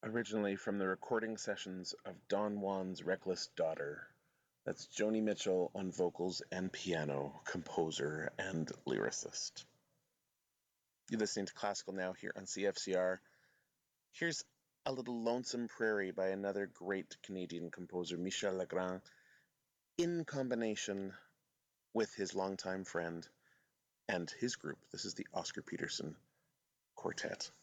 originally from the recording sessions of Don Juan's Reckless Daughter. That's Joni Mitchell on vocals and piano, composer and lyricist. You're listening to Classical Now here on CFCR. Here's A Little Lonesome Prairie by another great Canadian composer, Michel Legrand, in combination with his longtime friend and his group. This is the Oscar Peterson Quartet.